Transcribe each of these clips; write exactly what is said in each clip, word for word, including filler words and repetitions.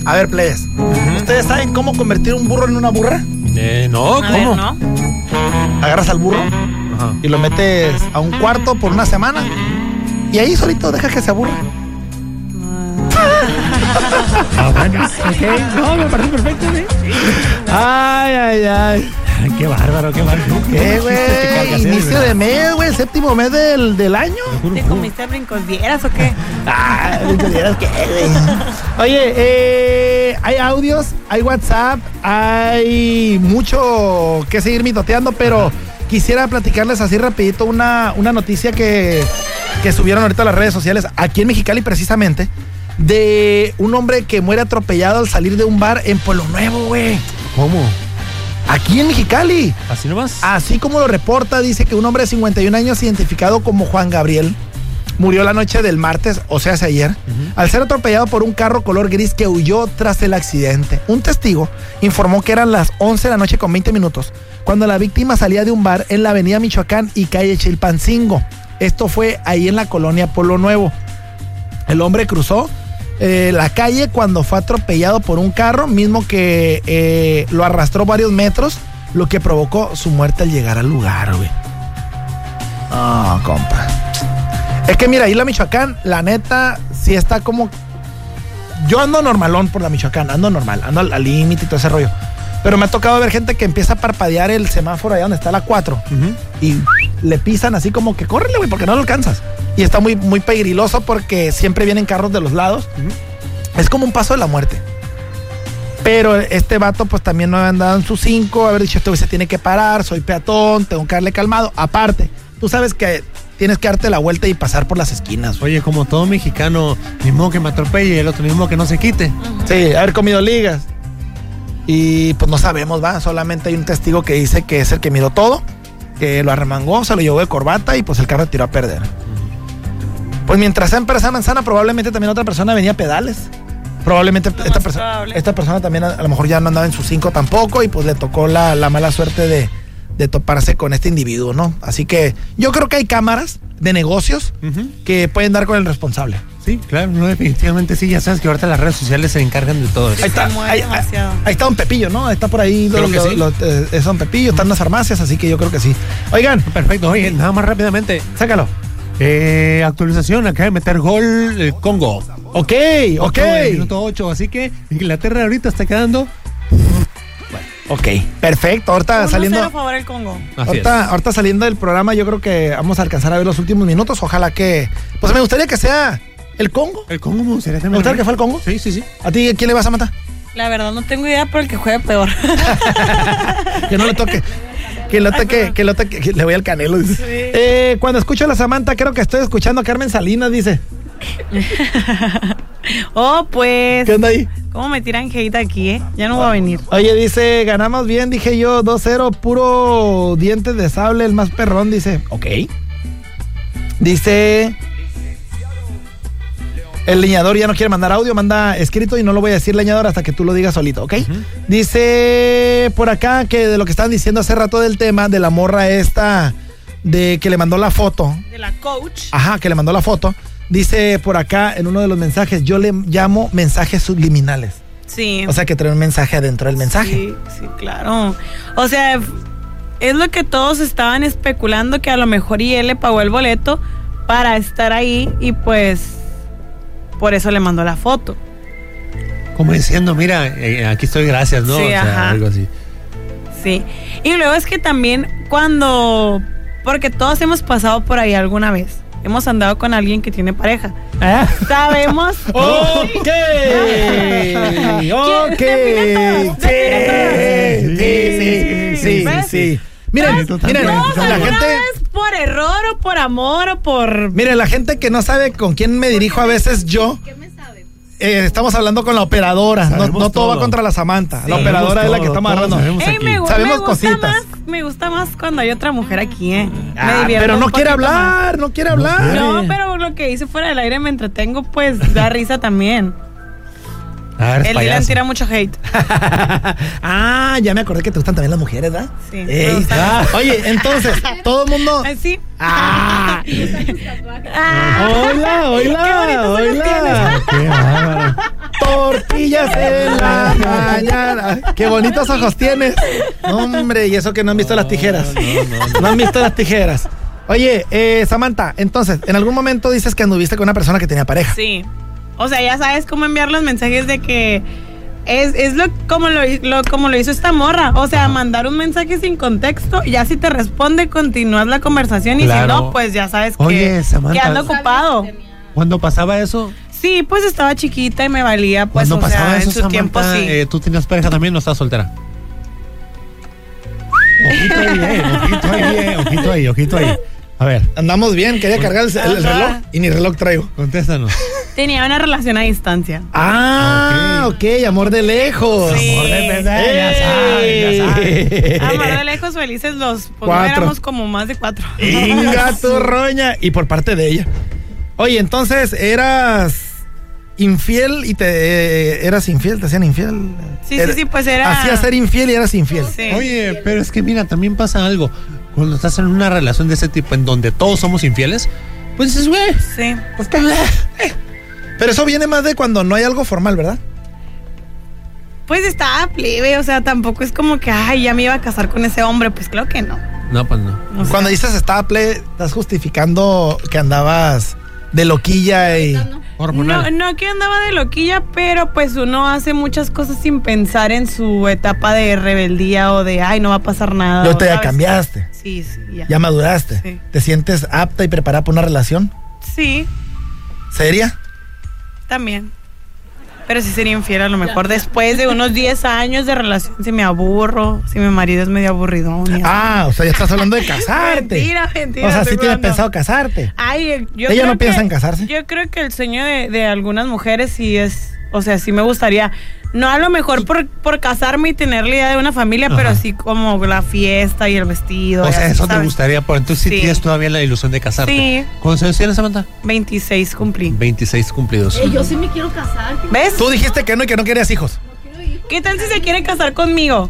A ver, plebes, uh-huh. ¿ustedes saben cómo convertir un burro en una burra? Eh, no, a ¿cómo? Ver, ¿no? Agarras al burro uh-huh. y lo metes a un cuarto por una semana y ahí solito deja que se aburra. Ah, bueno, ok, no, me parece perfecto, ¿eh? Ay, ay, ay. Qué bárbaro, qué bárbaro. ¿Qué, güey? Inicio de mes, güey, séptimo mes del, del año. ¿Te comiste brincosvieras o qué? Ah, brincosvieras, ¿qué, güey? Oye, eh, hay audios, hay WhatsApp, hay mucho que seguir mitoteando, pero quisiera platicarles así rapidito una, una noticia que, que subieron ahorita a las redes sociales, aquí en Mexicali precisamente, de un hombre que muere atropellado al salir de un bar en Pueblo Nuevo, güey. ¿Cómo? Aquí en Mexicali. ¿Así nomás? Así como lo reporta, dice que un hombre de cincuenta y un años identificado como Juan Gabriel murió la noche del martes, o sea, hace ayer, uh-huh. al ser atropellado por un carro color gris que huyó tras el accidente. Un testigo informó que eran las once de la noche con veinte minutos cuando la víctima salía de un bar en la avenida Michoacán y calle Chilpancingo. Esto fue ahí en la colonia Pueblo Nuevo. El hombre cruzó Eh, la calle cuando fue atropellado por un carro, mismo que eh, lo arrastró varios metros, lo que provocó su muerte al llegar al lugar, güey. Ah, oh, compa. Es que mira, ahí la Michoacán, la neta, sí está como... Yo ando normalón por la Michoacán, ando normal, ando al límite y todo ese rollo. Pero me ha tocado ver gente que empieza a parpadear el semáforo allá donde está la cuatro uh-huh. y le pisan así como que córrele, güey, porque no lo alcanzas. Y está muy, muy peligroso porque siempre vienen carros de los lados. Uh-huh. Es como un paso de la muerte. Pero este vato pues también no había andado en sus cinco, haber dicho, este güey se tiene que parar, soy peatón, tengo que darle calmado. Aparte, tú sabes que tienes que darte la vuelta y pasar por las esquinas. Oye, como todo mexicano, ni modo que me atropelle y el otro ni modo que no se quite. Uh-huh. Sí, haber comido ligas. Y pues no sabemos, va, solamente hay un testigo que dice que es el que miró todo, que lo arremangó, se lo llevó de corbata y pues el carro tiró a perder. Pues mientras sea en esa manzana, probablemente también otra persona venía a pedales. Probablemente esta, perso- esta persona también a, a lo mejor ya no andaba en sus cinco tampoco y pues le tocó la, la mala suerte de, de toparse con este individuo, ¿no? Así que yo creo que hay cámaras de negocios uh-huh. que pueden dar con el responsable. Sí, claro, no, definitivamente sí, ya sabes que ahorita las redes sociales se encargan de todo eso. Ahí está, ahí, ahí, ahí está Don Pepillo, ¿no? Ahí está por ahí, lo, lo, sí. lo, eh, es Don Pepillo, están las farmacias, así que yo creo que sí. Oigan, perfecto, oye, nada más rápidamente, sácalo. Eh, actualización, acaba de meter gol el Congo. Ok, ok. Minuto ocho, así que Inglaterra ahorita está quedando. Bueno, ok, perfecto. Ahorita saliendo. A favor el Congo. Ahorita, ahorita saliendo del programa, yo creo que vamos a alcanzar a ver los últimos minutos. Ojalá que. Pues me gustaría que sea el Congo. El Congo me gustaría también. ¿Me gustaría que fue el Congo? Sí, sí, sí. ¿A ti quién le vas a matar? La verdad no tengo idea, pero el que juegue peor. Que no le toque. Que lo toque, que lo toque, que le voy al Canelo. Dice. Sí. Eh, cuando escucho a la Samantha, creo que estoy escuchando a Carmen Salinas, dice. Oh, pues. ¿Qué onda ahí? ¿Cómo me tiran hate aquí, eh? Ya no va a venir. Oye, dice, ganamos bien, dije yo, dos cero, puro dientes de sable, el más perrón, dice. Ok. Dice... El leñador ya no quiere mandar audio, manda escrito y no lo voy a decir leñador hasta que tú lo digas solito, ¿ok? Uh-huh. Dice por acá que de lo que estaban diciendo hace rato del tema de la morra esta, de que le mandó la foto. De la coach. Ajá, que le mandó la foto. Dice por acá en uno de los mensajes, yo le llamo mensajes subliminales. Sí. O sea, que trae un mensaje adentro del mensaje. Sí, sí, claro. O sea, es lo que todos estaban especulando, que a lo mejor y él le pagó el boleto para estar ahí y pues... Por eso le mandó la foto. Como diciendo, mira, eh, aquí estoy, gracias, ¿no? Sí, o sea, ajá. algo así. Sí. Y luego es que también cuando... Porque todos hemos pasado por ahí alguna vez. Hemos andado con alguien que tiene pareja. ¿Eh? Sabemos... ¡Ok! ¡Ok! Sí, sí, sí, sí, sí. Miren, miren, la gente... por error o por amor o por... Mire, la gente que no sabe con quién me dirijo a veces yo... ¿Qué me sabe? Eh, estamos hablando con la operadora, no, no todo, todo va contra la Samantha. Sí. La operadora todo, es la que estamos agarrando. Ey, me, sabemos me gusta cositas. Más, me gusta más cuando hay otra mujer aquí, ¿eh? Ah, pero no quiere hablar, más. no quiere hablar. No, pero lo que hice fuera del aire me entretengo, pues da risa también. Ah, el Dylan tira mucho hate. Ah, ya me acordé que te gustan también las mujeres, ¿verdad? Sí. Ey, ah, oye, entonces, todo el mundo... Sí. Ah. ah. Hola, hola, hola. Qué bárbaro. Todo tortillas en la mañana. Qué bonitos ojos tienes. Hombre, y eso que no han visto las tijeras. No, no, no. No han visto las tijeras. Oye, eh, Samantha, entonces, en algún momento dices que anduviste con una persona que tenía pareja. Sí. O sea, ya sabes cómo enviar los mensajes de que es, es lo, como, lo, lo, como lo hizo esta morra. O sea, mandar un mensaje sin contexto, ya si te responde, continúas la conversación. Y Claro. si no, pues ya sabes que, Oye, Samantha, que ando ocupado. Cuando pasaba eso, Sí, pues estaba chiquita y me valía, pues, cuando o pasaba sea, eso, en su Samantha, tiempo sí. eh, ¿tú tenías pareja también o estabas soltera? Ojito ahí, eh, ojito ahí, eh, ojito ahí, ojito ahí. A ver, Andamos bien, quería cargar el, el Ajá. reloj y ni reloj traigo. contéstanos. Tenía una relación a distancia. Ah, ok, amor de lejos. Sí. Amor de verdad, ya saben, ya saben. Amor de lejos, felices los. Pues no Cuatro. éramos como más de cuatro. Inga tu roña. Y por parte de ella. Oye, entonces eras infiel y te eh, eras infiel, te hacían infiel. Sí, sí, sí, pues era- Hacías ser infiel y eras infiel. Sí. Oye, pero es que mira, también pasa algo. Cuando estás en una relación de ese tipo en donde todos somos infieles, pues dices, güey, Sí. pues que... Pero eso viene más de cuando no hay algo formal, ¿verdad? Pues estaba plebe, o sea, tampoco es como que, ay, ya me iba a casar con ese hombre. Pues claro que no. No, pues no. O sea, Cuando dices estaba play, estás justificando que andabas de loquilla y. no, Hormonal. no que andaba de loquilla, pero pues uno hace muchas cosas sin pensar en su etapa de rebeldía o de, ay, no va a pasar nada. Luego te ya ¿sabes? cambiaste. Sí, sí, ya. Ya maduraste. Sí. ¿Te sientes apta y preparada para una relación? Sí, ¿Seria? también. Pero sí sería infiel a lo mejor después de unos diez años de relación, si me aburro, si mi marido es medio aburridón. y así. Ah, o sea, ya estás hablando de casarte. Mentira, mentira. O sea, sí estoy tienes jugando. pensado casarte. Ay, yo Ella creo no piensa que- en casarse. Yo creo que el sueño de, de algunas mujeres sí es, o sea, sí me gustaría, no a lo mejor por, por casarme y tener la idea de una familia, Ajá. pero sí como la fiesta y el vestido. O y sea, así, eso te ¿sabes? gustaría, pero entonces sí, Sí. tienes todavía la ilusión de casarte. Sí. ¿Cuántos años tienes, Samantha? veintiséis cumplí. veintiséis cumplidos. Eh, yo sí me quiero casar. ¿Ves? Tú dijiste que no y que no querías hijos. ¿Qué tal si se quiere casar conmigo?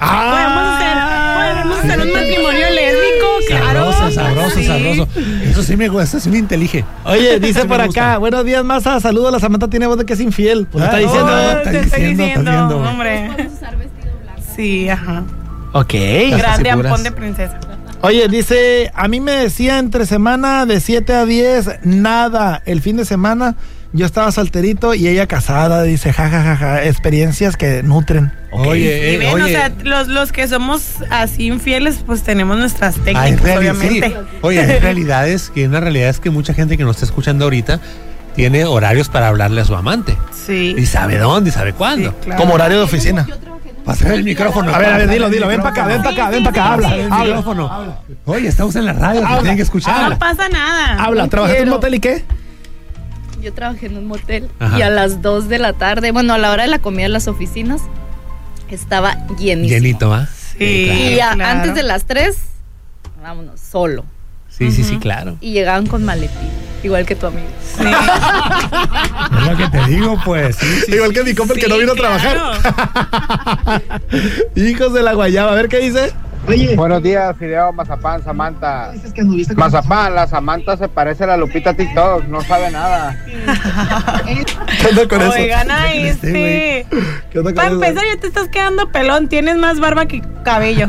Ah. podemos hacer, podemos hacer un matrimonio lésbico, claro. Sabroso, sabroso, Sí. sabroso. Eso sí me gusta, eso sí me intelige. Oye, dice Sí me por gusta. acá, buenos días, Masa, saludos, la Samantha tiene voz de que es infiel. Pues Ah, está no, diciendo. Oh, está te estoy diciendo, está diciendo, diciendo. hombre. Podemos usar vestido blanco. Sí, ajá. Ok. Grande seguras? ampón de princesa. Oye, dice, a mí me decía entre semana de siete a diez, nada. El fin de semana yo estaba solterito y ella casada, dice, jajajaja, ja, ja, ja, experiencias que nutren. Ok. Oye, Y eh, ven, oye. o sea, los, los que somos así infieles, pues tenemos nuestras Hay técnicas, reali- obviamente. sí. Oye, hay realidades que una realidad es que mucha gente que nos está escuchando ahorita tiene horarios para hablarle a su amante. Sí. Y sabe dónde y sabe cuándo. Sí, claro. Como horario de oficina. Yo trabajé en un Pasar el micrófono. A ver, a ver, dilo, Pasar el dilo, ven para acá, ven para acá, ven para acá, habla. Pasar el habla. micrófono. Oye, estamos en la radio, te Habla. tienen que escuchar. No pasa nada. Habla, No ¿trabajaste en un quiero. motel y qué? Yo trabajé en un motel Ajá. y a las dos de la tarde, bueno, a la hora de la comida en las oficinas, estaba llenísimo. Llenito, ¿va? Sí. Y ya Claro. antes de las tres, vámonos, solo. Sí, sí, sí, claro. Y llegaban con maletín, igual que tu amigo. Sí. Es lo que te digo, pues. Sí, sí, Igual que mi compa el que Sí, no vino a claro. trabajar. Hijos de la guayaba, a ver qué dice. Oye, Buenos días, Fideo, Mazapán, Samantha. dices que anduviste con Mazapán, la Samantha se parece a la Lupita TikTok, no sabe nada. ¿Qué onda con eso? Oigan, ahí Este, sí. ¿Qué onda con Para eso? empezar, ya te estás quedando pelón. Tienes más barba que cabello.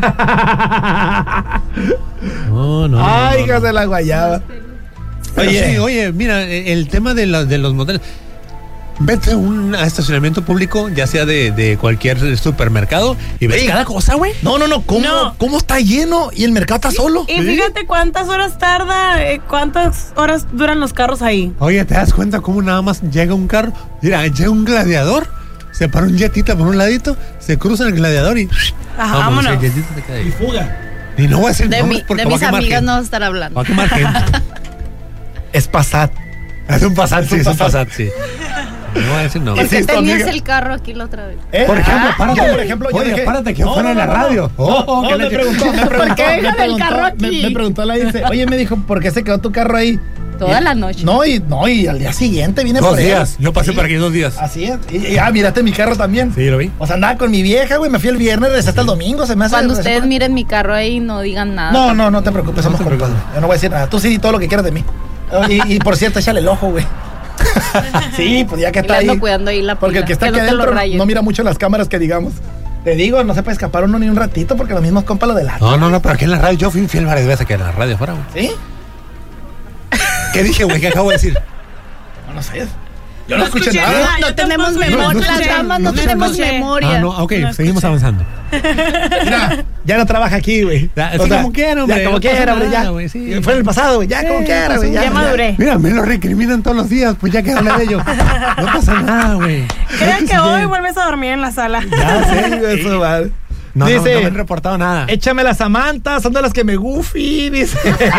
No, no. Ay, no, hijas no. de la guayaba. Pero Oye. sí, oye, mira, eh, el tema de, la- de los moteles. Vete a un estacionamiento público, ya sea de, de cualquier supermercado, y ves Ey. cada cosa, güey. No, no, no, ¿cómo, No. ¿cómo está lleno y el mercado está solo? Y fíjate cuántas horas tarda, eh, cuántas horas duran los carros ahí. Oye, ¿te das cuenta cómo nada más llega un carro? Mira, llega un gladiador, se para un jetita por un ladito, se cruza el gladiador y... Ajá, vámonos. el jetita se queda ahí. Fuga. Y no voy a decir De, nombres mi- porque de va a mis quemar amigas gente. no vas a estar hablando. Va a quemar gente. Es Passat. Es un Passat, sí, un es un Passat. Passat, sí. No voy a decir ¿Por nombres. qué Insisto, tenías amiga. el carro aquí la otra vez? ¿Eh? Por ejemplo, Ah, párate. yo, por ejemplo, yo Oye, dije- párate, que fuera en la radio. Oh, No, que me la- preguntó, me preguntó. ¿Por qué me dejan el preguntó, carro aquí? Me, me preguntó la dice, oye, me dijo, ¿por qué se quedó tu carro ahí? Toda Y- la noche. No, y, no, y al día siguiente vine Dos por él. días. Yo pasé Sí, por aquí dos días. Así es. Y, y, ah, mírate mi carro también. Sí, lo vi. O sea, andaba con mi vieja, güey, me fui el viernes, regresé hasta el domingo, se me hace... Cuando se ustedes me- miren mi carro ahí, no digan nada. No, no, no te preocupes, somos te compadres. preocupes. Yo no voy a decir nada. Tú sí di todo lo que quieras de mí. Y, y por cierto, échale el ojo, güey. Sí, pues ya que Y está le ando ahí. cuidando ahí la Porque el pila, que está que aquí no te lo adentro rayen. no mira mucho las cámaras que digamos. Te digo, no se puede escapar uno ni un ratito porque los mismos compas lo delatan. No, no, no, pero aquí en la radio, yo fui infiel varias veces aquí en la radio afuera, güey. ¿Sí? ¿Qué dije, güey? ¿Qué acabo de decir? No, no sé. Yo no, No escuché escuché nada. nada. No yo tenemos tampoco, memoria. no Las escuché, damas no no tenemos escuché. memoria. Ah, no, ok, No seguimos escuché. avanzando. Mira, ya no trabaja aquí, güey. Ya, sí, como quiera, hombre, Ya como no pasa quiera, hombre, nada, ya. güey, sí. Fue en el pasado, güey. Ya como quiera, güey. Ya maduré. Mira, me lo recriminan todos los días, pues ya que habla de ello. No pasa nada, güey. Creo que hoy vuelves a dormir en la sala. Ya sé, güey, eso vale. No, no, no Dice, me han reportado nada. échame la Samantha, son de las que me goofy, dice.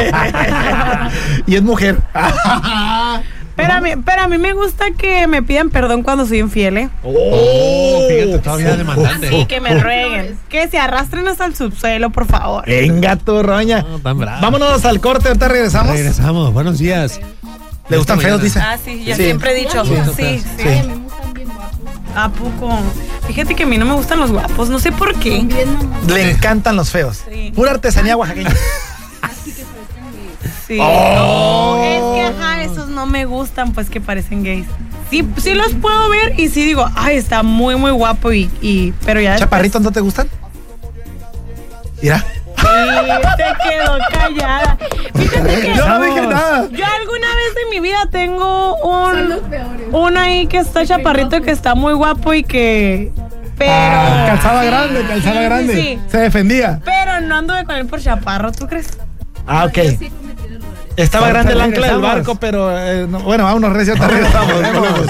Y es mujer. Pero a, mí, pero a mí me gusta que me pidan perdón cuando soy infiel, ¿eh? Oh, fíjate, todavía demandante. Sí, que me rueguen. Que se arrastren hasta el subsuelo, por favor. Venga, tu roña. No, tan bravo. Vámonos al corte, ahorita regresamos. Regresamos, buenos días. ¿Le gustan feos, dice? Ah, sí, yo Sí. siempre he dicho. Sí, Sí, sí. sí. Ay, a mí me gustan bien guapos. ¿A poco? Fíjate que a mí no me gustan los guapos, no sé por qué. Bien mamá. Le encantan los feos. Sí. Pura artesanía oaxaqueña. Sí. Oh. No, es que ajá, esos no me gustan, pues que parecen gays. Sí, sí los puedo ver y sí digo, ay, está muy, muy guapo y, y pero ya. ¿Chaparritos no te gustan? Mira. Sí, se quedó callada. Fíjate que Yo no dije nada. yo alguna vez en mi vida tengo Son los un peores. uno ahí que está chaparrito que está muy guapo y que pero Ah, calzaba sí, grande, calzaba sí, grande. sí, sí. Se defendía. Pero no anduve con él por chaparro, ¿tú crees? Ah, ok. Yo sí cometí errores. Estaba Ahorita grande el ancla del regresamos. barco, pero eh, no, bueno, vámonos, recio, te regresamos.